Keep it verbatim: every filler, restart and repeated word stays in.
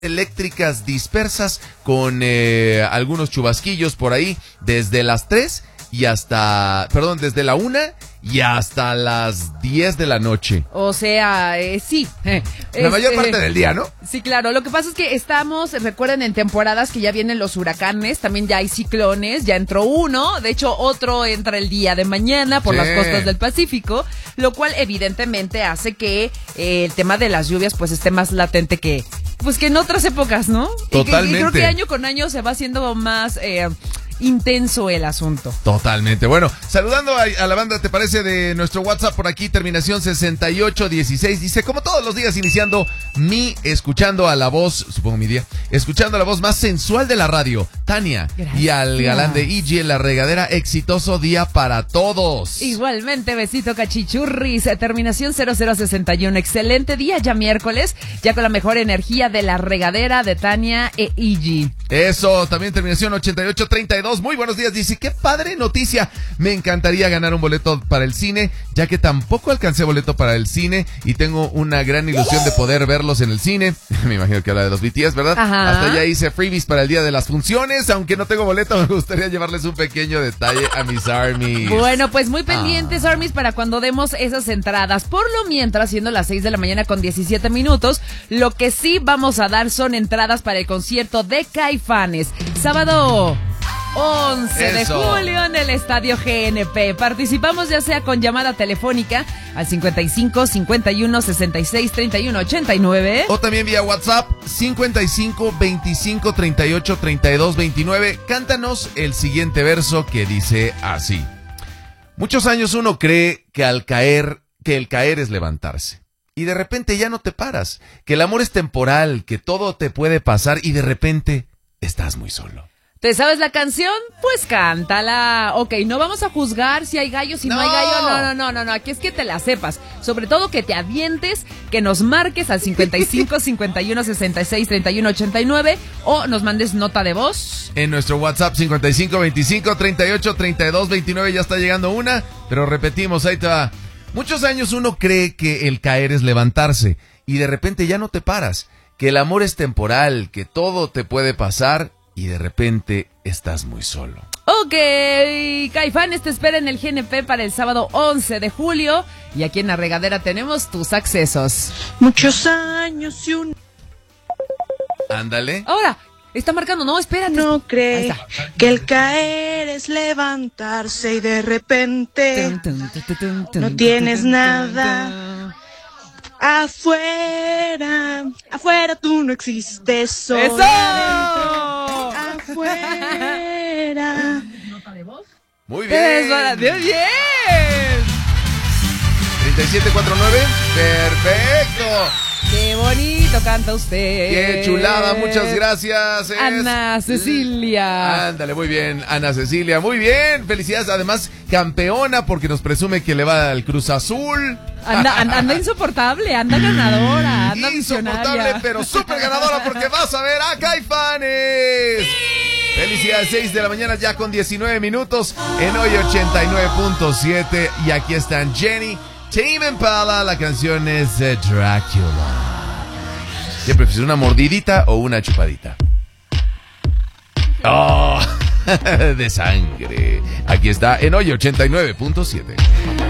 eléctricas dispersas con eh, algunos chubasquillos por ahí desde las tres y hasta, perdón, desde la una y hasta las diez de la noche. O sea, eh, sí. La Es, mayor parte eh, del día, ¿no? Sí, claro. Lo que pasa es que estamos, recuerden, en temporadas que ya vienen los huracanes, también ya hay ciclones, ya entró uno, de hecho otro entra el día de mañana por Sí. las costas del Pacífico, lo cual evidentemente hace que eh, el tema de las lluvias pues esté más latente que pues que en otras épocas, ¿no? Totalmente. Y, que, y creo que año con año se va haciendo más eh, intenso el asunto. Totalmente. Bueno, saludando a, a la banda, ¿te parece? De nuestro WhatsApp por aquí, terminación sesenta y ocho dieciséis. Dice, como todos los días, iniciando mi, escuchando a la voz, supongo mi día, escuchando a la voz más sensual de la radio, Tania. Gracias. Y al galán de E G en la regadera, exitoso día para todos. Igualmente, besito cachichurris, terminación cero cero sesenta y uno. Excelente día, ya miércoles, ya con la mejor energía de la regadera de Tania e Iggy. Eso, también terminación ochenta y ocho treinta y dos. Muy buenos días, dice, qué padre noticia. Me encantaría ganar un boleto para el cine, ya que tampoco alcancé boleto para el cine y tengo una gran ilusión de poder verlos en el cine. Me imagino que habla de los B T S, ¿verdad? Ajá. Hasta ya hice freebies para el día de las funciones, aunque no tengo boleto, me gustaría llevarles un pequeño detalle a mis armies. Bueno, pues muy pendientes, Ah. armies, para cuando demos esas entradas. Por lo mientras, siendo las seis de la mañana con diecisiete minutos, lo que sí vamos a dar son entradas para el concierto de Caifanes. Sábado once de Eso. julio en el Estadio G N P. Participamos ya sea con llamada telefónica al cincuenta y cinco, cincuenta y uno, sesenta y seis, treinta y uno, ochenta y nueve. O también vía WhatsApp cincuenta y cinco, veinticinco, treinta y ocho, treinta y dos, veintinueve. Cántanos el siguiente verso que dice así. Muchos años uno cree que al caer, que el caer es levantarse. Y de repente ya no te paras. Que el amor es temporal, que todo te puede pasar y de repente estás muy solo. ¿Te sabes la canción? Pues cántala. Ok, no vamos a juzgar si hay gallo, si no, No. hay gallo. No, no, no, no, no. Aquí es que te la sepas. Sobre todo que te avientes, que nos marques al cincuenta y cinco, cincuenta y uno, sesenta y seis, treinta y uno, ochenta y nueve o nos mandes nota de voz. En nuestro WhatsApp cincuenta y cinco, veinticinco, treinta y ocho, treinta y dos, veintinueve ya está llegando una, pero repetimos, ahí te va. Muchos años uno cree que el caer es levantarse y de repente ya no te paras. Que el amor es temporal, que todo te puede pasar y de repente estás muy solo. Ok, Caifanes te espera en el G N P para el sábado once de julio. Y aquí en la regadera tenemos tus accesos. Muchos años y un... Ándale. Ahora, está marcando, no, espérate. No Ahí cree está. que el caer es levantarse y de repente Tun, tun, tun, tun, tun, no tun, tienes tun, tun, nada. tun. afuera, afuera tú no existes solo. ¡Eso! Afuera. Muy bien. Eso, bien, bien. treinta y siete cuarenta y nueve. Perfecto. Qué bonito canta usted. Qué chulada, muchas gracias. Es... Ana Cecilia. Ándale, muy bien, Ana Cecilia, muy bien. Felicidades, además, campeona, porque nos presume que le va al Cruz Azul. Anda, anda, anda insoportable, anda ganadora, anda Insoportable, visionaria. pero súper ganadora, porque vas a ver a Caifanes. Felicidades, seis de la mañana ya con diecinueve minutos en hoy ochenta y nueve punto siete. Y aquí están Jenny, Tame Impala, la canción es eh, Drácula. ¿Qué prefieres, una mordidita o una chupadita? Oh, de sangre. Aquí está en hoy ochenta y nueve punto siete.